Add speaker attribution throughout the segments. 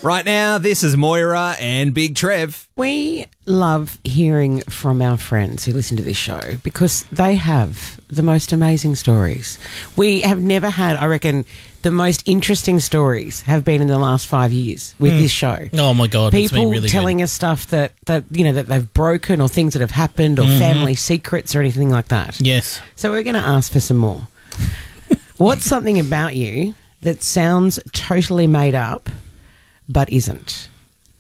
Speaker 1: Right now, this is Moira and Big Trev.
Speaker 2: We love hearing from our friends who listen to this show because they have the most amazing stories. We have never had, I reckon, the most interesting stories have been in the last 5 years with this show.
Speaker 3: Oh my God, it's been
Speaker 2: people
Speaker 3: really
Speaker 2: telling
Speaker 3: good.
Speaker 2: us stuff that they've broken or things that have happened or family secrets or anything like that.
Speaker 3: Yes.
Speaker 2: So we're going to ask for some more. What's something about you that sounds totally made up but isn't?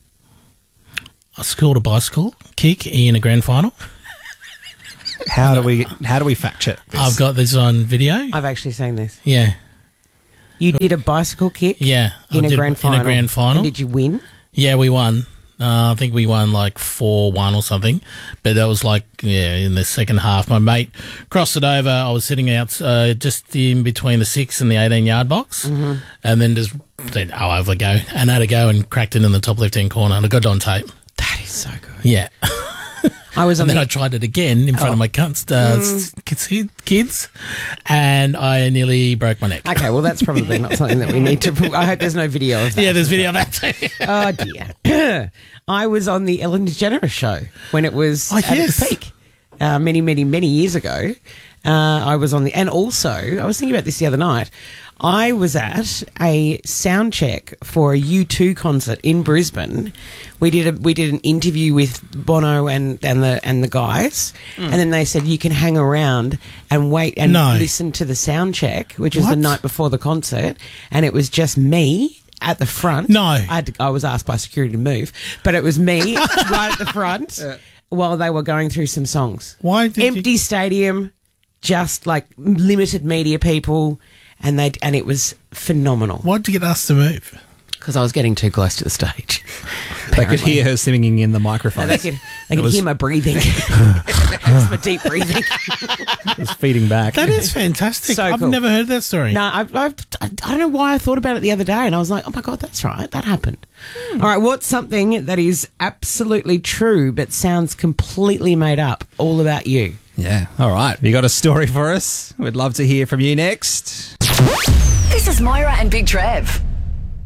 Speaker 3: I scored a bicycle kick in a grand final.
Speaker 1: How do we fact check this?
Speaker 3: I've got this on video.
Speaker 2: I've actually seen this.
Speaker 3: Yeah.
Speaker 2: You did a bicycle kick
Speaker 3: Yeah.
Speaker 2: in a grand final.
Speaker 3: In a grand final.
Speaker 2: And did you win?
Speaker 3: Yeah, we won. I think we won like 4-1 or something. But that was like, in the second half. My mate crossed it over. I was sitting out just in between the 6 and the 18-yard box. And then just said, I'll have a go. And I had a go and cracked it in the top left-hand corner. And I got it on tape.
Speaker 2: That is so good.
Speaker 3: Yeah.
Speaker 2: I was on
Speaker 3: And then I tried it again in front of my kids, and I nearly broke my neck.
Speaker 2: Okay, well, that's probably not something that we need to... I hope there's no video of that.
Speaker 3: Yeah, there's video of that too.
Speaker 2: Oh, dear. I was on the Ellen DeGeneres show when it was at its peak many, many, many years ago. I was on the... And also, I was thinking about this the other night. I was at a sound check for a U2 concert in Brisbane. We did an interview with Bono and the guys, and then they said you can hang around and wait and listen to the sound check, which was the night before the concert, and it was just me at the front.
Speaker 3: No,
Speaker 2: I was asked by security to move, but it was me right at the front while they were going through some songs.
Speaker 3: Why did
Speaker 2: empty stadium, just like limited media people. And it was phenomenal.
Speaker 3: Why'd you get us to move?
Speaker 2: Because I was getting too close to the stage.
Speaker 1: They could hear her singing in the microphone.
Speaker 2: They could hear my breathing. It's my deep breathing.
Speaker 1: It was feeding back.
Speaker 3: That is fantastic.
Speaker 2: So
Speaker 3: I've
Speaker 2: cool.
Speaker 3: never heard that story.
Speaker 2: No, I don't know why I thought about it the other day, and I was like, oh my God, that's right, that happened. All right, what's something that is absolutely true but sounds completely made up, all about you?
Speaker 1: Yeah. All right. You got a story for us? We'd love to hear from you next.
Speaker 4: This is Moira and Big Trev.